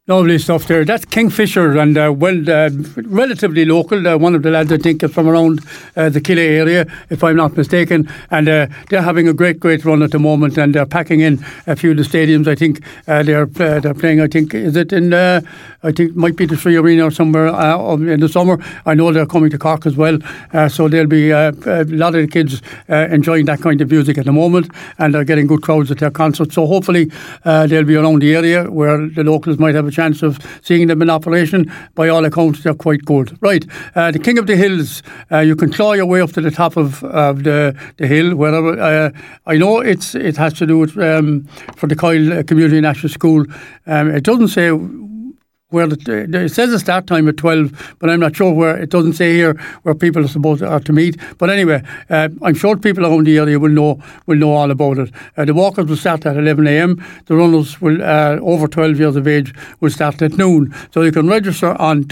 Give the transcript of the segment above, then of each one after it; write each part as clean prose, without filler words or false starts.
Lovely stuff there. That's Kingfisher, and relatively local. One of the lads, I think, is from around the Killa area, if I'm not mistaken. And they're having a great run at the moment, and they're packing in a few of the stadiums. I think they're playing. I think is it in? I think it might be the Free Arena or somewhere in the summer. I know they're coming to Cork as well, so there'll be a lot of the kids enjoying that kind of music at the moment, and they're getting good crowds at their concerts. So hopefully they'll be around the area where the locals might have a chance of seeing them in operation. By all accounts, they're quite good. Right, the King of the Hills. You can claw your way up to the top of the hill, wherever. I know it has to do with for the Coyle Community National School. It doesn't say where it says the start time at 12, but I'm not sure where. It doesn't say here where people are supposed to meet. But anyway, I'm sure people around the area will know all about it. The walkers will start at 11 a.m. The runners will over 12 years of age will start at noon. So you can register on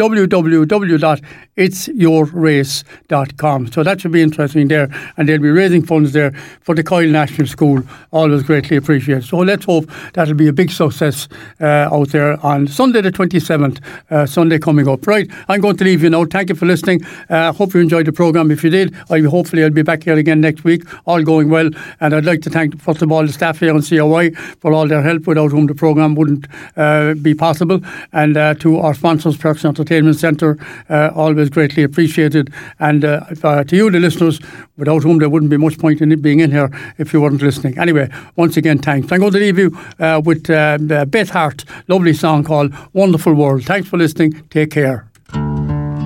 www.itsyourrace.com. So that should be interesting there, and they'll be raising funds there for the Coyle National School. Always greatly appreciated. So let's hope that'll be a big success out there on Sunday the 27th. Sunday coming up. Right, I'm going to leave you now. Thank you for listening. Hope you enjoyed the programme. If you did, hopefully I'll be back here again next week, all going well. And I'd like to thank, first of all, the staff here on COI for all their help, without whom the programme wouldn't be possible. And to our sponsors, Perks Entertainment Centre, always greatly appreciated. And to you, the listeners, without whom there wouldn't be much point in it being in here if you weren't listening. Anyway, once again, thanks. I'm going to leave you with Beth Hart, lovely song called Wonderful World. Thanks for listening. Take care.